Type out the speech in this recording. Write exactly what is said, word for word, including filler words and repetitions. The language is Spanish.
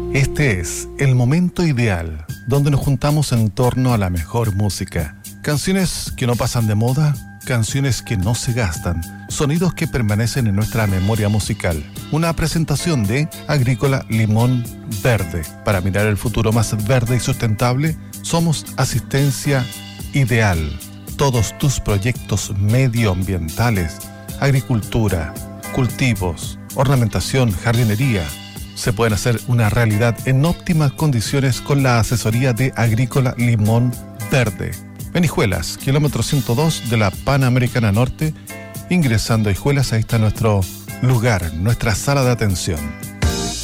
Este es el momento ideal, donde nos juntamos en torno a la mejor música. Canciones que no pasan de moda, canciones que no se gastan, sonidos que permanecen en nuestra memoria musical. Una presentación de Agrícola Limón Verde. Para mirar el futuro más verde y sustentable, somos Asistencia Ideal. Todos tus proyectos medioambientales, agricultura, cultivos, ornamentación, jardinería, se pueden hacer una realidad en óptimas condiciones con la asesoría de Agrícola Limón Verde. En Hijuelas, kilómetro ciento dos de la Panamericana Norte, ingresando a Hijuelas, ahí está nuestro lugar, nuestra sala de atención.